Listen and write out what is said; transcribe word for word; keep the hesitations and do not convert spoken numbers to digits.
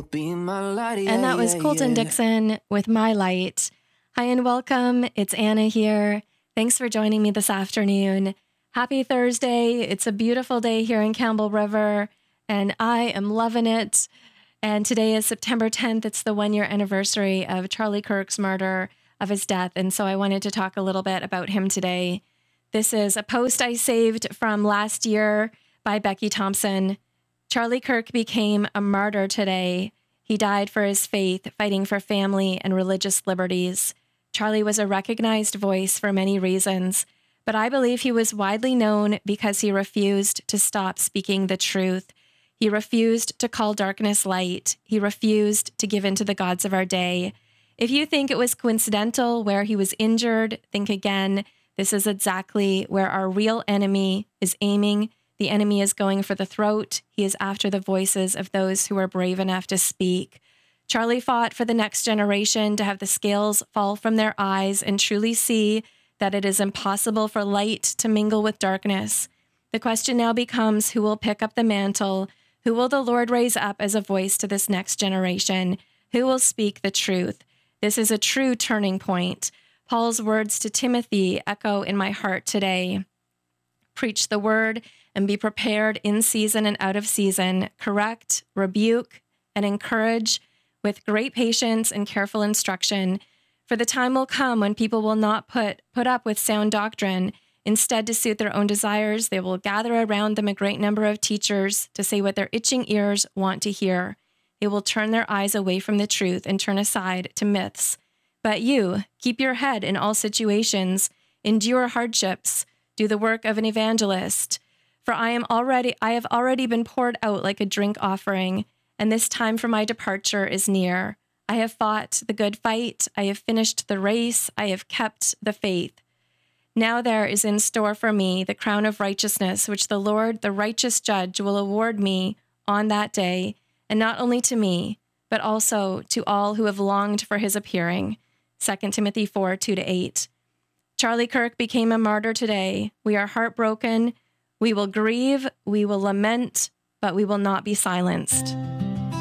be my light. Yeah, And that was yeah, Colton yeah. Dixon with My Light. Hi and welcome. It's Anna here. Thanks for joining me this afternoon. Happy Thursday. It's a beautiful day here in Campbell River, and I am loving it. And today is September tenth. It's the one-year anniversary of Charlie Kirk's murder, of his death. And so I wanted to talk a little bit about him today. This is a post I saved from last year by Becky Thompson. Charlie Kirk became a martyr today. He died for his faith, fighting for family and religious liberties. Charlie was a recognized voice for many reasons, but I believe he was widely known because he refused to stop speaking the truth. He refused to call darkness light. He refused to give in to the gods of our day. If you think it was coincidental where he was injured, think again. This is exactly where our real enemy is aiming. The enemy is going for the throat. He is after the voices of those who are brave enough to speak. Charlie fought for the next generation to have the scales fall from their eyes and truly see that it is impossible for light to mingle with darkness. The question now becomes, who will pick up the mantle? Who will the Lord raise up as a voice to this next generation? Who will speak the truth? This is a true turning point. Paul's words to Timothy echo in my heart today. Preach the word and be prepared in season and out of season. Correct, rebuke, and encourage with great patience and careful instruction. For the time will come when people will not put, put up with sound doctrine. Instead, to suit their own desires, they will gather around them a great number of teachers to say what their itching ears want to hear. They will turn their eyes away from the truth and turn aside to myths. But you, keep your head in all situations, endure hardships, do the work of an evangelist. For I am already, I have already been poured out like a drink offering, and this time for my departure is near. I have fought the good fight, I have finished the race, I have kept the faith. Now there is in store for me the crown of righteousness, which the Lord, the righteous judge, will award me on that day, and not only to me, but also to all who have longed for his appearing. Second Timothy four, two to eight. Charlie Kirk became a martyr today. We are heartbroken. We will grieve. We will lament, but we will not be silenced.